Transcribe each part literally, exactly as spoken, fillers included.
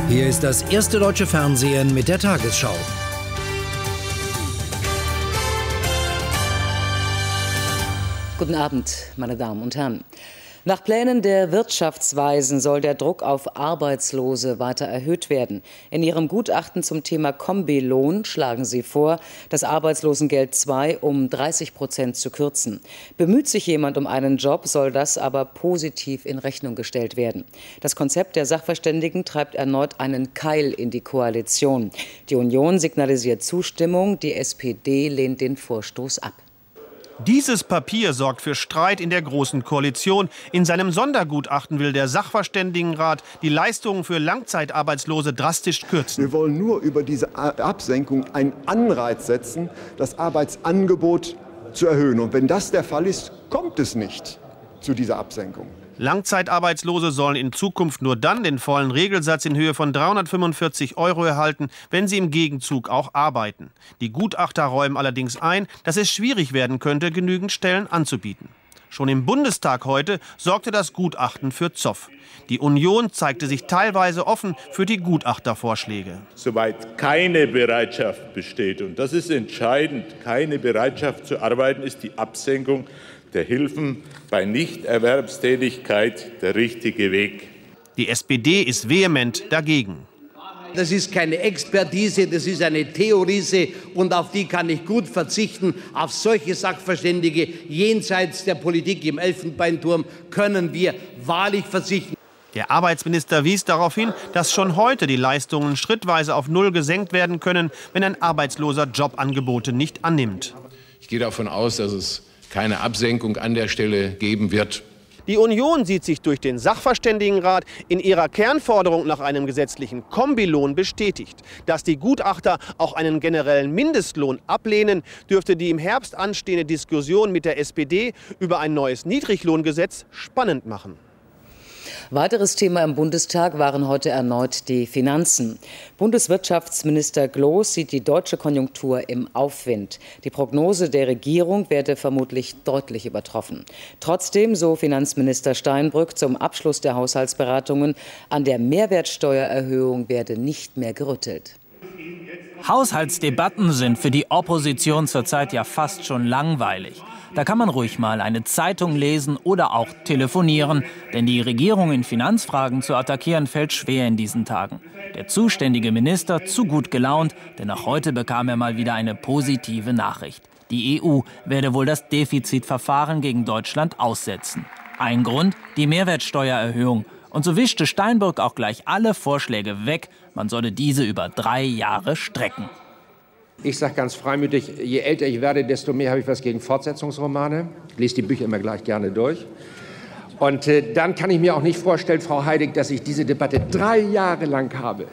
Hier ist das erste deutsche Fernsehen mit der Tagesschau. Guten Abend, meine Damen und Herren. Nach Plänen der Wirtschaftsweisen soll der Druck auf Arbeitslose weiter erhöht werden. In ihrem Gutachten zum Thema Kombilohn schlagen sie vor, das Arbeitslosengeld zwei um dreißig Prozent zu kürzen. Bemüht sich jemand um einen Job, soll das aber positiv in Rechnung gestellt werden. Das Konzept der Sachverständigen treibt erneut einen Keil in die Koalition. Die Union signalisiert Zustimmung, die S P D lehnt den Vorstoß ab. Dieses Papier sorgt für Streit in der Großen Koalition. In seinem Sondergutachten will der Sachverständigenrat die Leistungen für Langzeitarbeitslose drastisch kürzen. Wir wollen nur über diese Absenkung einen Anreiz setzen, das Arbeitsangebot zu erhöhen. Und wenn das der Fall ist, kommt es nicht zu dieser Absenkung. Langzeitarbeitslose sollen in Zukunft nur dann den vollen Regelsatz in Höhe von dreihundertfünfundvierzig Euro erhalten, wenn sie im Gegenzug auch arbeiten. Die Gutachter räumen allerdings ein, dass es schwierig werden könnte, genügend Stellen anzubieten. Schon im Bundestag heute sorgte das Gutachten für Zoff. Die Union zeigte sich teilweise offen für die Gutachtervorschläge. Soweit keine Bereitschaft besteht, und das ist entscheidend, keine Bereitschaft zu arbeiten, ist die Absenkung der Hilfen bei Nichterwerbstätigkeit der richtige Weg. Die S P D ist vehement dagegen. Das ist keine Expertise, das ist eine Theorie und auf die kann ich gut verzichten. Auf solche Sachverständige jenseits der Politik im Elfenbeinturm können wir wahrlich verzichten. Der Arbeitsminister wies darauf hin, dass schon heute die Leistungen schrittweise auf Null gesenkt werden können, wenn ein Arbeitsloser Jobangebote nicht annimmt. Ich gehe davon aus, dass es keine Absenkung an der Stelle geben wird. Die Union sieht sich durch den Sachverständigenrat in ihrer Kernforderung nach einem gesetzlichen Kombilohn bestätigt. Dass die Gutachter auch einen generellen Mindestlohn ablehnen, dürfte die im Herbst anstehende Diskussion mit der S P D über ein neues Niedriglohngesetz spannend machen. Weiteres Thema im Bundestag waren heute erneut die Finanzen. Bundeswirtschaftsminister Gloß sieht die deutsche Konjunktur im Aufwind. Die Prognose der Regierung werde vermutlich deutlich übertroffen. Trotzdem, so Finanzminister Steinbrück zum Abschluss der Haushaltsberatungen, an der Mehrwertsteuererhöhung werde nicht mehr gerüttelt. Haushaltsdebatten sind für die Opposition zurzeit ja fast schon langweilig. Da kann man ruhig mal eine Zeitung lesen oder auch telefonieren, denn die Regierung in Finanzfragen zu attackieren fällt schwer in diesen Tagen. Der zuständige Minister zu gut gelaunt, denn auch heute bekam er mal wieder eine positive Nachricht. Die E U werde wohl das Defizitverfahren gegen Deutschland aussetzen. Ein Grund, die Mehrwertsteuererhöhung. Und so wischte Steinbrück auch gleich alle Vorschläge weg, man solle diese über drei Jahre strecken. Ich sage ganz freimütig, je älter ich werde, desto mehr habe ich was gegen Fortsetzungsromane. Ich lese die Bücher immer gleich gerne durch. Und äh, dann kann ich mir auch nicht vorstellen, Frau Heidig, dass ich diese Debatte drei Jahre lang habe.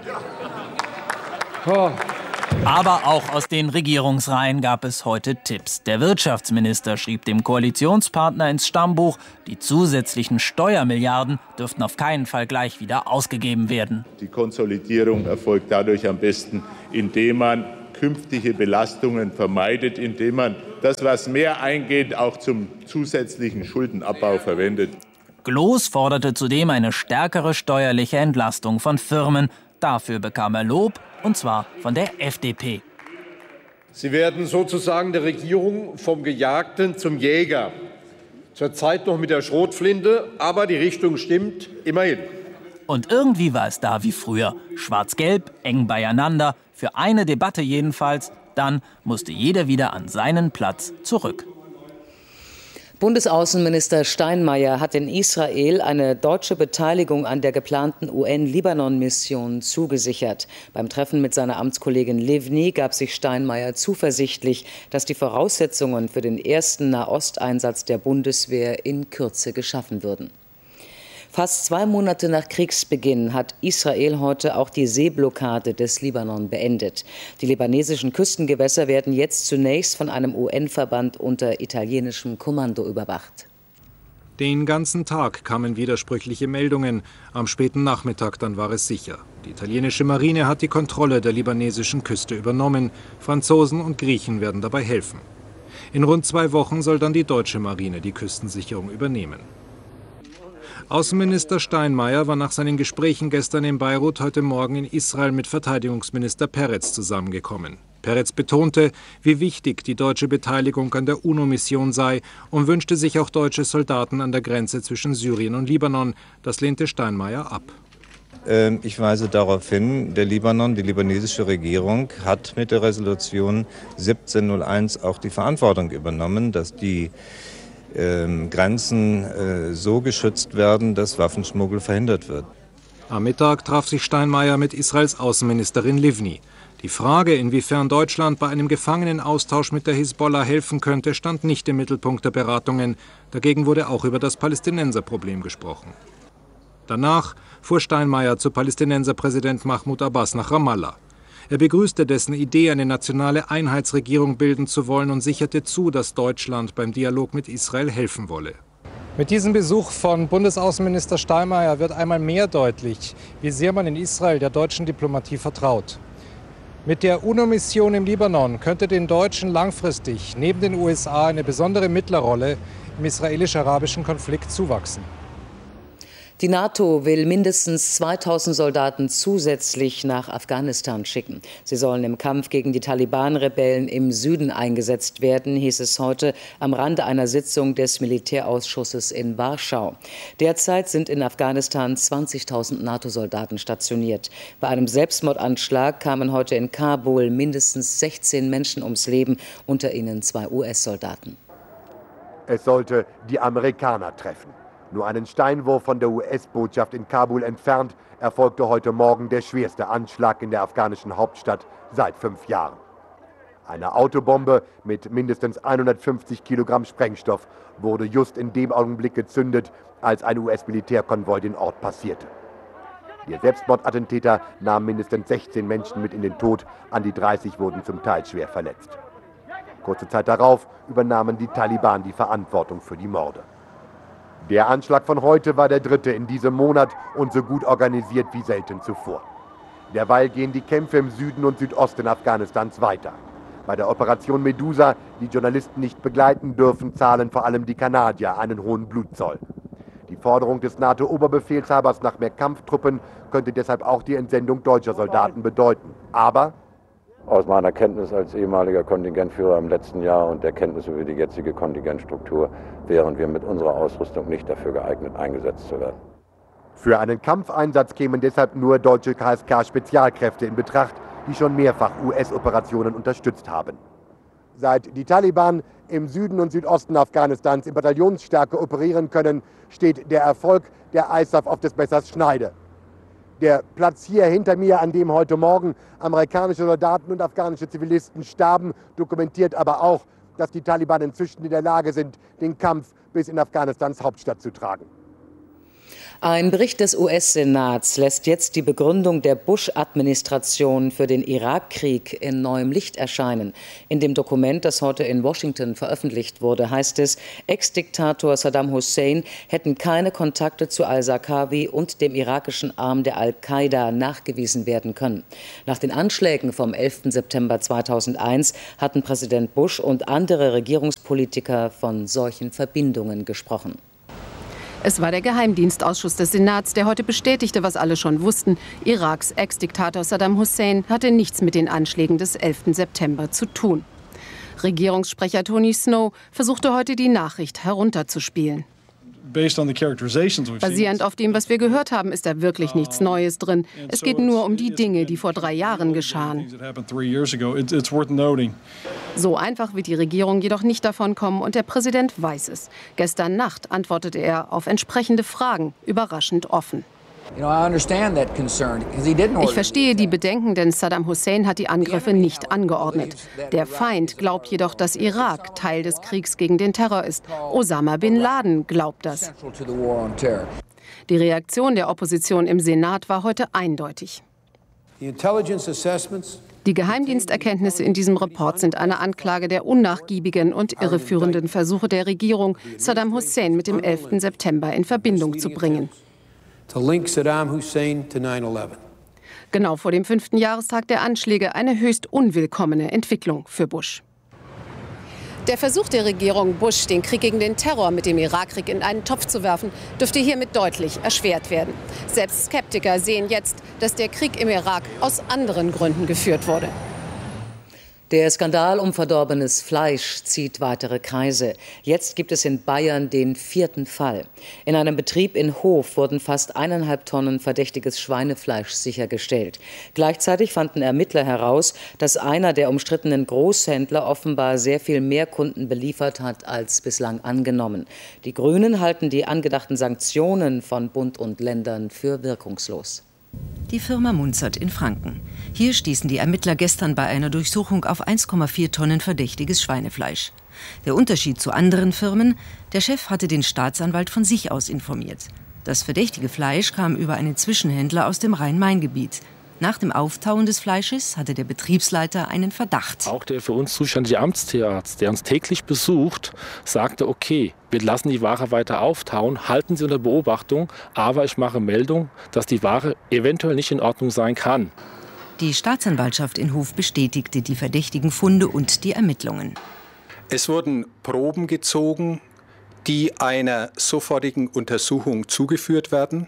Oh. Aber auch aus den Regierungsreihen gab es heute Tipps. Der Wirtschaftsminister schrieb dem Koalitionspartner ins Stammbuch, die zusätzlichen Steuermilliarden dürften auf keinen Fall gleich wieder ausgegeben werden. Die Konsolidierung erfolgt dadurch am besten, indem man künftige Belastungen vermeidet, indem man das, was mehr eingeht, auch zum zusätzlichen Schuldenabbau verwendet. Gloß forderte zudem eine stärkere steuerliche Entlastung von Firmen. Dafür bekam er Lob, und zwar von der F D P. Sie werden sozusagen der Regierung vom Gejagten zum Jäger. Zurzeit noch mit der Schrotflinte, aber die Richtung stimmt immerhin. Und irgendwie war es da wie früher. Schwarz-Gelb, eng beieinander, für eine Debatte jedenfalls. Dann musste jeder wieder an seinen Platz zurück. Bundesaußenminister Steinmeier hat in Israel eine deutsche Beteiligung an der geplanten U N-Libanon-Mission zugesichert. Beim Treffen mit seiner Amtskollegin Livni gab sich Steinmeier zuversichtlich, dass die Voraussetzungen für den ersten Nahosteinsatz der Bundeswehr in Kürze geschaffen würden. Fast zwei Monate nach Kriegsbeginn hat Israel heute auch die Seeblockade des Libanon beendet. Die libanesischen Küstengewässer werden jetzt zunächst von einem U N-Verband unter italienischem Kommando überwacht. Den ganzen Tag kamen widersprüchliche Meldungen. Am späten Nachmittag dann war es sicher. Die italienische Marine hat die Kontrolle der libanesischen Küste übernommen. Franzosen und Griechen werden dabei helfen. In rund zwei Wochen soll dann die deutsche Marine die Küstensicherung übernehmen. Außenminister Steinmeier war nach seinen Gesprächen gestern in Beirut heute Morgen in Israel mit Verteidigungsminister Peretz zusammengekommen. Peretz betonte, wie wichtig die deutsche Beteiligung an der UNO-Mission sei und wünschte sich auch deutsche Soldaten an der Grenze zwischen Syrien und Libanon. Das lehnte Steinmeier ab. Ich weise darauf hin, der Libanon, die libanesische Regierung hat mit der Resolution siebzehnhunderteins auch die Verantwortung übernommen, dass die äh, Grenzen äh, so geschützt werden, dass Waffenschmuggel verhindert wird. Am Mittag traf sich Steinmeier mit Israels Außenministerin Livni. Die Frage, inwiefern Deutschland bei einem Gefangenenaustausch mit der Hisbollah helfen könnte, stand nicht im Mittelpunkt der Beratungen. Dagegen wurde auch über das Palästinenserproblem gesprochen. Danach fuhr Steinmeier zu Palästinenserpräsident Mahmoud Abbas nach Ramallah. Er begrüßte dessen Idee, eine nationale Einheitsregierung bilden zu wollen und sicherte zu, dass Deutschland beim Dialog mit Israel helfen wolle. Mit diesem Besuch von Bundesaußenminister Steinmeier wird einmal mehr deutlich, wie sehr man in Israel der deutschen Diplomatie vertraut. Mit der UNO-Mission im Libanon könnte den Deutschen langfristig neben den U S A eine besondere Mittlerrolle im israelisch-arabischen Konflikt zuwachsen. Die NATO will mindestens zweitausend Soldaten zusätzlich nach Afghanistan schicken. Sie sollen im Kampf gegen die Taliban-Rebellen im Süden eingesetzt werden, hieß es heute am Rande einer Sitzung des Militärausschusses in Warschau. Derzeit sind in Afghanistan zwanzigtausend NATO-Soldaten stationiert. Bei einem Selbstmordanschlag kamen heute in Kabul mindestens sechzehn Menschen ums Leben, unter ihnen zwei U S-Soldaten. Es sollte die Amerikaner treffen. Nur einen Steinwurf von der U S-Botschaft in Kabul entfernt erfolgte heute Morgen der schwerste Anschlag in der afghanischen Hauptstadt seit fünf Jahren. Eine Autobombe mit mindestens hundertfünfzig Kilogramm Sprengstoff wurde just in dem Augenblick gezündet, als ein U S-Militärkonvoi den Ort passierte. Der Selbstmordattentäter nahm mindestens sechzehn Menschen mit in den Tod, an die dreißig wurden zum Teil schwer verletzt. Kurze Zeit darauf übernahmen die Taliban die Verantwortung für die Morde. Der Anschlag von heute war der dritte in diesem Monat und so gut organisiert wie selten zuvor. Derweil gehen die Kämpfe im Süden und Südosten Afghanistans weiter. Bei der Operation Medusa, die Journalisten nicht begleiten dürfen, zahlen vor allem die Kanadier einen hohen Blutzoll. Die Forderung des NATO-Oberbefehlshabers nach mehr Kampftruppen könnte deshalb auch die Entsendung deutscher Soldaten bedeuten. Aber aus meiner Kenntnis als ehemaliger Kontingentführer im letzten Jahr und der Kenntnis über die jetzige Kontingentstruktur wären wir mit unserer Ausrüstung nicht dafür geeignet, eingesetzt zu werden. Für einen Kampfeinsatz kämen deshalb nur deutsche K S K-Spezialkräfte in Betracht, die schon mehrfach U S-Operationen unterstützt haben. Seit die Taliban im Süden und Südosten Afghanistans in Bataillonsstärke operieren können, steht der Erfolg der I S A F auf des Messers Schneide. Der Platz hier hinter mir, an dem heute Morgen amerikanische Soldaten und afghanische Zivilisten starben, dokumentiert aber auch, dass die Taliban inzwischen in der Lage sind, den Kampf bis in Afghanistans Hauptstadt zu tragen. Ein Bericht des U S-Senats lässt jetzt die Begründung der Bush-Administration für den Irakkrieg in neuem Licht erscheinen. In dem Dokument, das heute in Washington veröffentlicht wurde, heißt es, Ex-Diktator Saddam Hussein hätten keine Kontakte zu al-Zarqawi und dem irakischen Arm der Al-Qaida nachgewiesen werden können. Nach den Anschlägen vom elften September zweitausendeins hatten Präsident Bush und andere Regierungspolitiker von solchen Verbindungen gesprochen. Es war der Geheimdienstausschuss des Senats, der heute bestätigte, was alle schon wussten. Iraks Ex-Diktator Saddam Hussein hatte nichts mit den Anschlägen des elften September zu tun. Regierungssprecher Tony Snow versuchte heute, die Nachricht herunterzuspielen. Basierend auf dem, was wir gehört haben, ist da wirklich nichts Neues drin. Es geht nur um die Dinge, die vor drei Jahren geschahen. So einfach wird die Regierung jedoch nicht davon kommen und der Präsident weiß es. Gestern Nacht antwortete er auf entsprechende Fragen überraschend offen. Ich verstehe die Bedenken, denn Saddam Hussein hat die Angriffe nicht angeordnet. Der Feind glaubt jedoch, dass Irak Teil des Kriegs gegen den Terror ist. Osama bin Laden glaubt das. Die Reaktion der Opposition im Senat war heute eindeutig. Die Geheimdiensterkenntnisse in diesem Report sind eine Anklage der unnachgiebigen und irreführenden Versuche der Regierung, Saddam Hussein mit dem elften September in Verbindung zu bringen. Genau vor dem fünften Jahrestag der Anschläge eine höchst unwillkommene Entwicklung für Bush. Der Versuch der Regierung Bush, den Krieg gegen den Terror mit dem Irakkrieg in einen Topf zu werfen, dürfte hiermit deutlich erschwert werden. Selbst Skeptiker sehen jetzt, dass der Krieg im Irak aus anderen Gründen geführt wurde. Der Skandal um verdorbenes Fleisch zieht weitere Kreise. Jetzt gibt es in Bayern den vierten Fall. In einem Betrieb in Hof wurden fast eineinhalb Tonnen verdächtiges Schweinefleisch sichergestellt. Gleichzeitig fanden Ermittler heraus, dass einer der umstrittenen Großhändler offenbar sehr viel mehr Kunden beliefert hat als bislang angenommen. Die Grünen halten die angedachten Sanktionen von Bund und Ländern für wirkungslos. Die Firma Munzert in Franken. Hier stießen die Ermittler gestern bei einer Durchsuchung auf eins Komma vier Tonnen verdächtiges Schweinefleisch. Der Unterschied zu anderen Firmen: Der Chef hatte den Staatsanwalt von sich aus informiert. Das verdächtige Fleisch kam über einen Zwischenhändler aus dem Rhein-Main-Gebiet. Nach dem Auftauen des Fleisches hatte der Betriebsleiter einen Verdacht. Auch der für uns zuständige Amtstierarzt, der uns täglich besucht, sagte, okay, wir lassen die Ware weiter auftauen, halten sie unter Beobachtung, aber ich mache Meldung, dass die Ware eventuell nicht in Ordnung sein kann. Die Staatsanwaltschaft in Hof bestätigte die verdächtigen Funde und die Ermittlungen. Es wurden Proben gezogen, die einer sofortigen Untersuchung zugeführt werden.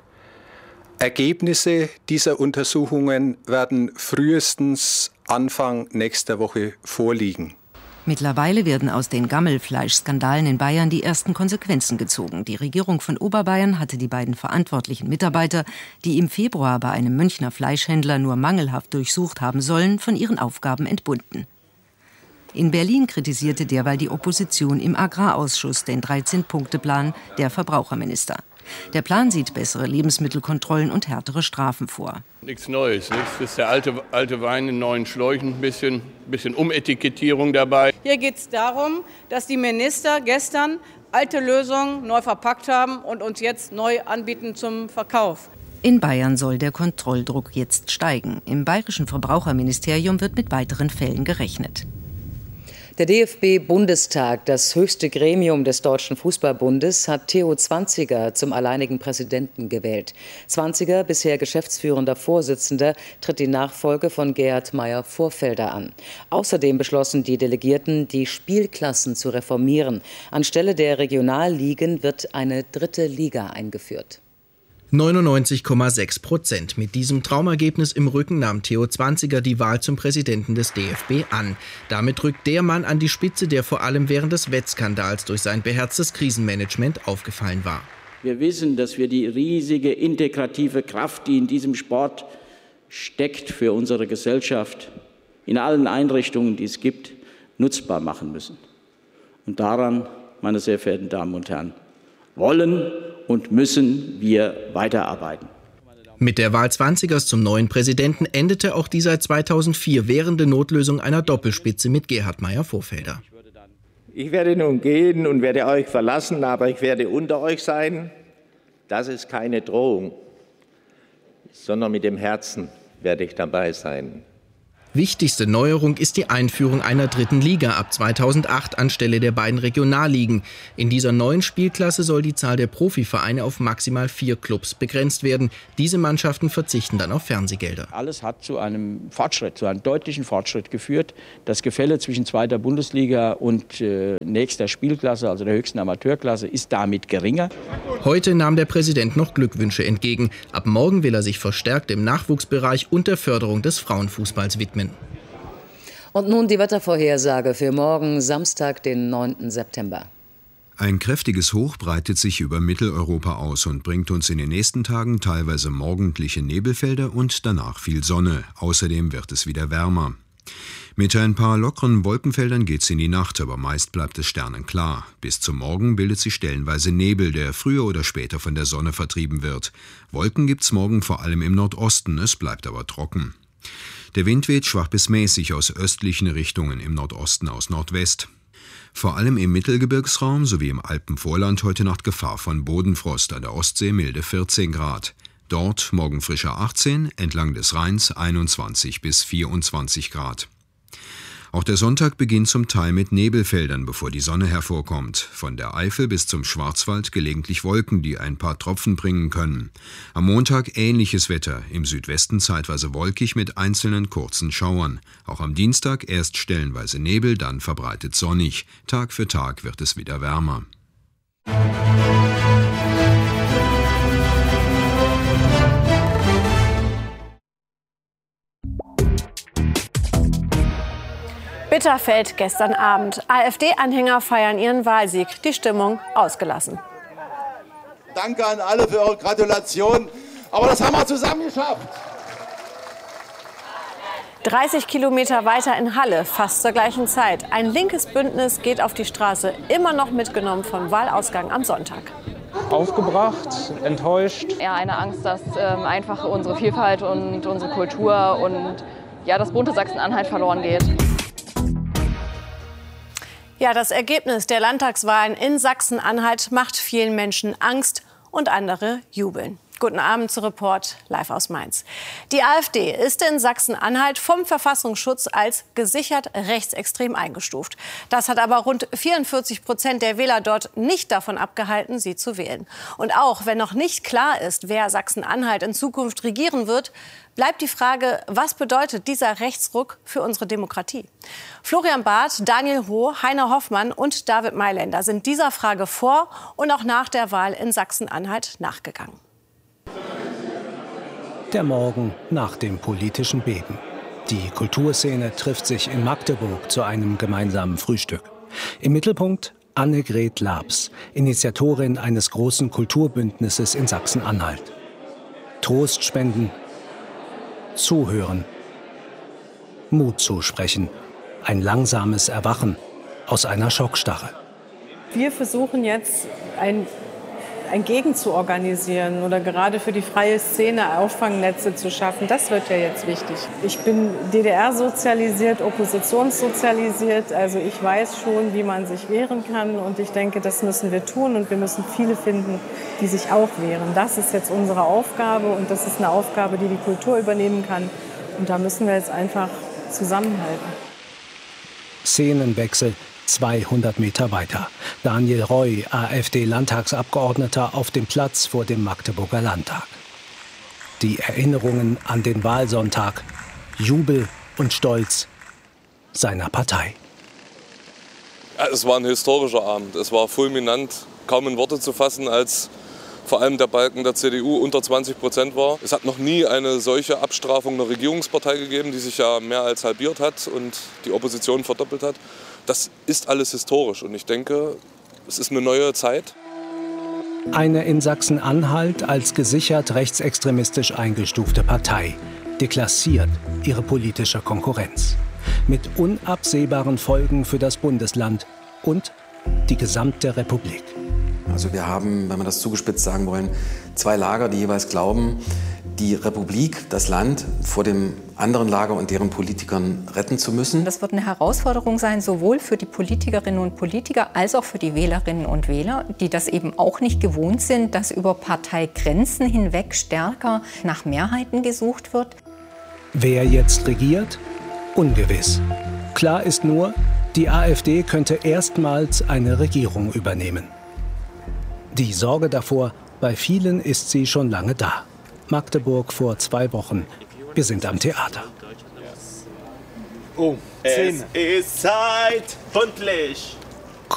Ergebnisse dieser Untersuchungen werden frühestens Anfang nächster Woche vorliegen. Mittlerweile werden aus den Gammelfleischskandalen in Bayern die ersten Konsequenzen gezogen. Die Regierung von Oberbayern hatte die beiden verantwortlichen Mitarbeiter, die im Februar bei einem Münchner Fleischhändler nur mangelhaft durchsucht haben sollen, von ihren Aufgaben entbunden. In Berlin kritisierte derweil die Opposition im Agrarausschuss den dreizehn-Punkte-Plan der Verbraucherminister. Der Plan sieht bessere Lebensmittelkontrollen und härtere Strafen vor. Nichts Neues, nichts. Das ist der alte, alte Wein in neuen Schläuchen, ein bisschen, bisschen Umetikettierung dabei. Hier geht es darum, dass die Minister gestern alte Lösungen neu verpackt haben und uns jetzt neu anbieten zum Verkauf. In Bayern soll der Kontrolldruck jetzt steigen. Im bayerischen Verbraucherministerium wird mit weiteren Fällen gerechnet. Der D F B-Bundestag, das höchste Gremium des Deutschen Fußballbundes, hat Theo Zwanziger zum alleinigen Präsidenten gewählt. Zwanziger, bisher geschäftsführender Vorsitzender, tritt die Nachfolge von Gerhard Meyer-Vorfelder an. Außerdem beschlossen die Delegierten, die Spielklassen zu reformieren. Anstelle der Regionalligen wird eine dritte Liga eingeführt. neunundneunzig Komma sechs Prozent. Mit diesem Traumergebnis im Rücken nahm Theo Zwanziger die Wahl zum Präsidenten des D F B an. Damit rückt der Mann an die Spitze, der vor allem während des Wettskandals durch sein beherztes Krisenmanagement aufgefallen war. Wir wissen, dass wir die riesige integrative Kraft, die in diesem Sport steckt, für unsere Gesellschaft in allen Einrichtungen, die es gibt, nutzbar machen müssen. Und daran, meine sehr verehrten Damen und Herren, wollen und müssen wir weiterarbeiten. Mit der Wahl Zwanzigers zum neuen Präsidenten endete auch die seit zweitausendvier währende Notlösung einer Doppelspitze mit Gerhard Meyer-Vorfelder. Ich werde nun gehen und werde euch verlassen, aber ich werde unter euch sein. Das ist keine Drohung, sondern mit dem Herzen werde ich dabei sein. Wichtigste Neuerung ist die Einführung einer dritten Liga ab zweitausendacht anstelle der beiden Regionalligen. In dieser neuen Spielklasse soll die Zahl der Profivereine auf maximal vier Clubs begrenzt werden. Diese Mannschaften verzichten dann auf Fernsehgelder. Alles hat zu einem Fortschritt, zu einem deutlichen Fortschritt geführt. Das Gefälle zwischen zweiter Bundesliga und äh, nächster Spielklasse, also der höchsten Amateurklasse, ist damit geringer. Heute nahm der Präsident noch Glückwünsche entgegen. Ab morgen will er sich verstärkt im Nachwuchsbereich und der Förderung des Frauenfußballs widmen. Und nun die Wettervorhersage für morgen, Samstag, den neunten September. Ein kräftiges Hoch breitet sich über Mitteleuropa aus und bringt uns in den nächsten Tagen teilweise morgendliche Nebelfelder und danach viel Sonne. Außerdem wird es wieder wärmer. Mit ein paar lockeren Wolkenfeldern geht's in die Nacht, aber meist bleibt es sternenklar. Bis zum Morgen bildet sich stellenweise Nebel, der früher oder später von der Sonne vertrieben wird. Wolken gibt's morgen vor allem im Nordosten, es bleibt aber trocken. Der Wind weht schwach bis mäßig aus östlichen Richtungen, im Nordosten aus Nordwest. Vor allem im Mittelgebirgsraum sowie im Alpenvorland heute Nacht Gefahr von Bodenfrost, an der Ostsee milde vierzehn Grad. Dort morgen frischer achtzehn, entlang des Rheins einundzwanzig bis vierundzwanzig Grad. Auch der Sonntag beginnt zum Teil mit Nebelfeldern, bevor die Sonne hervorkommt. Von der Eifel bis zum Schwarzwald gelegentlich Wolken, die ein paar Tropfen bringen können. Am Montag ähnliches Wetter, im Südwesten zeitweise wolkig mit einzelnen kurzen Schauern. Auch am Dienstag erst stellenweise Nebel, dann verbreitet sonnig. Tag für Tag wird es wieder wärmer. Bitterfeld gestern Abend. AfD-Anhänger feiern ihren Wahlsieg. Die Stimmung ausgelassen. Danke an alle für eure Gratulation. Aber das haben wir zusammen geschafft. dreißig Kilometer weiter in Halle, fast zur gleichen Zeit. Ein linkes Bündnis geht auf die Straße, immer noch mitgenommen vom Wahlausgang am Sonntag. Aufgebracht, enttäuscht. Eher eine Angst, dass ähm, einfach unsere Vielfalt und unsere Kultur und ja, das bunte Sachsen-Anhalt verloren geht. Ja, das Ergebnis der Landtagswahlen in Sachsen-Anhalt macht vielen Menschen Angst und andere jubeln. Guten Abend zu Report live aus Mainz. Die AfD ist in Sachsen-Anhalt vom Verfassungsschutz als gesichert rechtsextrem eingestuft. Das hat aber rund vierundvierzig Prozent der Wähler dort nicht davon abgehalten, sie zu wählen. Und auch wenn noch nicht klar ist, wer Sachsen-Anhalt in Zukunft regieren wird, bleibt die Frage, was bedeutet dieser Rechtsruck für unsere Demokratie? Florian Barth, Daniel Ho, Heiner Hoffmann und David Mailänder sind dieser Frage vor und auch nach der Wahl in Sachsen-Anhalt nachgegangen. Der Morgen nach dem politischen Beben. Die Kulturszene trifft sich in Magdeburg zu einem gemeinsamen Frühstück. Im Mittelpunkt Annegret Labs, Initiatorin eines großen Kulturbündnisses in Sachsen-Anhalt. Trost spenden, zuhören, Mut zusprechen, ein langsames Erwachen aus einer Schockstarre. Wir versuchen jetzt ein ein Gegen zu organisieren oder gerade für die freie Szene Auffangnetze zu schaffen. Das wird ja jetzt wichtig. Ich bin D D R-sozialisiert, oppositionssozialisiert. Also ich weiß schon, wie man sich wehren kann. Und ich denke, das müssen wir tun. Und wir müssen viele finden, die sich auch wehren. Das ist jetzt unsere Aufgabe. Und das ist eine Aufgabe, die die Kultur übernehmen kann. Und da müssen wir jetzt einfach zusammenhalten. Szenenwechsel. zweihundert Meter weiter. Daniel Roy, AfD-Landtagsabgeordneter, auf dem Platz vor dem Magdeburger Landtag. Die Erinnerungen an den Wahlsonntag, Jubel und Stolz seiner Partei. Ja, es war ein historischer Abend. Es war fulminant, kaum in Worte zu fassen, als vor allem der Balken der C D U unter zwanzig Prozent war. Es hat noch nie eine solche Abstrafung einer Regierungspartei gegeben, die sich ja mehr als halbiert hat und die Opposition verdoppelt hat. Das ist alles historisch und ich denke, es ist eine neue Zeit. Eine in Sachsen-Anhalt als gesichert rechtsextremistisch eingestufte Partei deklassiert ihre politische Konkurrenz. Mit unabsehbaren Folgen für das Bundesland und die gesamte Republik. Also wir haben, wenn wir das zugespitzt sagen wollen, zwei Lager, die jeweils glauben, die Republik, das Land vor dem anderen Lager und deren Politikern retten zu müssen. Das wird eine Herausforderung sein, sowohl für die Politikerinnen und Politiker als auch für die Wählerinnen und Wähler, die das eben auch nicht gewohnt sind, dass über Parteigrenzen hinweg stärker nach Mehrheiten gesucht wird. Wer jetzt regiert? Ungewiss. Klar ist nur, die AfD könnte erstmals eine Regierung übernehmen. Die Sorge davor, bei vielen ist sie schon lange da. Magdeburg vor zwei Wochen. Wir sind am Theater. Oh, es ist Zeit, pünktlich